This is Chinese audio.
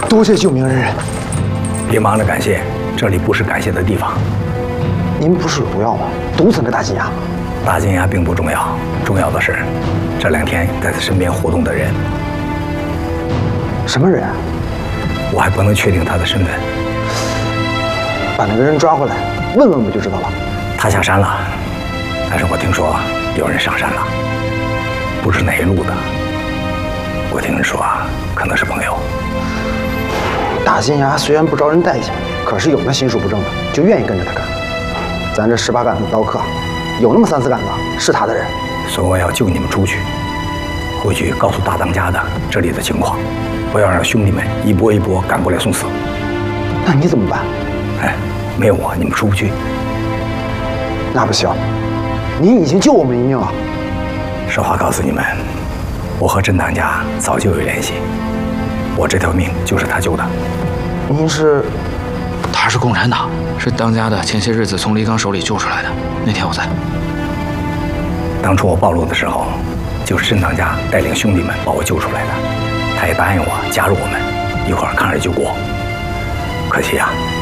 多谢救命恩人。 别忙着感谢，这里不是感谢的地方。 您不是有毒药吗？毒死那个大金牙。 大金牙并不重要，重要的是这2天在他身边活动的人。 什么人啊？ 我还不能确定他的身份。 把那个人抓回来，问问不就知道了？ 他下山了，但是我听说有人上山了，不知哪一路的。我听人说啊，可能是朋友。 大金牙虽然不招人待见，可是有那心术不正的，就愿意跟着他干。咱这18杆子刀客，有那么3、4杆子是他的人。 所以我要救你们出去，回去告诉大当家的这里的情况，不要让兄弟们一波一波赶过来送死。 那你怎么办？ 哎，没有我你们出不去。 那不行，您已经救我们一命了。 实话告诉你们，我和甄当家早就有联系，我这条命就是他救的。 您是？ 他是共产党，是当家的前些日子从黎刚手里救出来的。那天我在。 当初我暴露的时候，就是甄当家带领兄弟们把我救出来的。他也答应我加入我们，一块儿抗日救国。可惜啊，